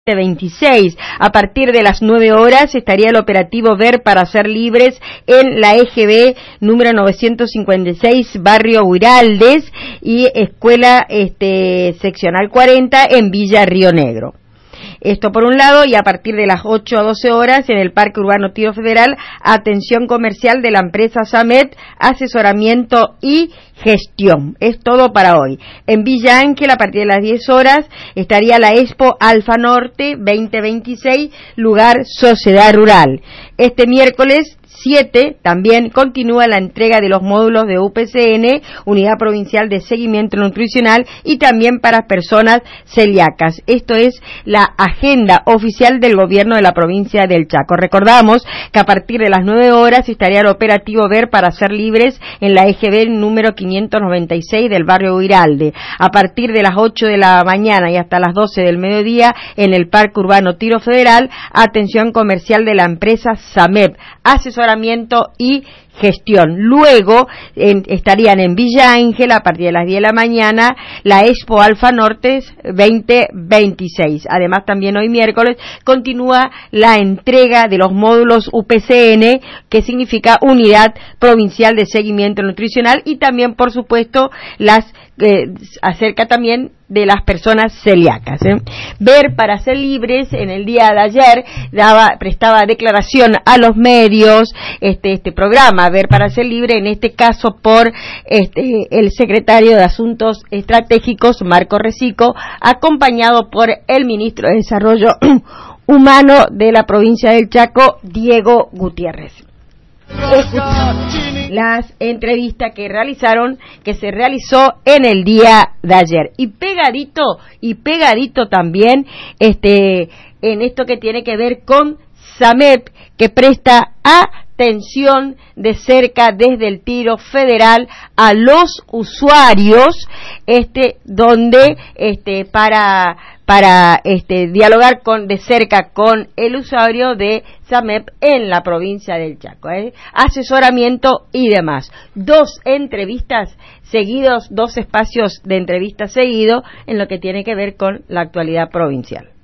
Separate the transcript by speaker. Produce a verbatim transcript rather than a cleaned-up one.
Speaker 1: veinte veintiséis. A partir de las nueve horas estaría el operativo Ver para Ser Libres en la E G B número novecientos cincuenta y seis, barrio Huiraldes, y escuela este, seccional cuarenta en Villa Río Negro. Esto por un lado, y a partir de las ocho a doce horas en el Parque Urbano Tiro Federal, atención comercial de la empresa Samet, asesoramiento y gestión. Es todo para hoy. En Villa Ángel, a partir de las diez horas, estaría la Expo Alfa Norte veinte veintiséis, lugar Sociedad Rural. Este miércoles siete también continúa la entrega de los módulos de U P C N, Unidad Provincial de Seguimiento Nutricional, y también para personas celíacas. Esto es la agenda oficial del gobierno de la provincia del Chaco. Recordamos que a partir de las nueve horas estaría el operativo Ver para Ser Libres en la E G B número quinientos noventa y seis del barrio Huiralde. A partir de las ocho de la mañana y hasta las doce del mediodía en el Parque Urbano Tiro Federal, atención comercial de la empresa Samep, asesoramiento y gestión. Luego en, estarían en Villa Ángel a partir de las diez de la mañana la Expo Alfa Norte veinte veintiséis. Además, también hoy miércoles continúa la entrega de los módulos U P C N, que significa Unidad Provincial de Seguimiento Nutricional, y también, por supuesto, las eh, acerca también de las personas celíacas. ¿eh? Ver para Ser Libres en el día de ayer daba, prestaba declaración a los medios, este, este programa Ver para Ser Libre, en este caso por este, el secretario de Asuntos Estratégicos, Marco Recico, acompañado por el ministro de Desarrollo Humano de la provincia del Chaco, Diego Gutiérrez. Las entrevistas que realizaron, que se realizó en el día de ayer, y pegadito y pegadito también este en esto que tiene que ver con Samep, que presta atención de cerca desde el Tiro Federal a los usuarios, este donde este para para este dialogar con de cerca con el usuario de Samep en la provincia del Chaco, ¿eh? asesoramiento y demás. Dos entrevistas seguidos, dos espacios de entrevistas seguidos en lo que tiene que ver con la actualidad provincial.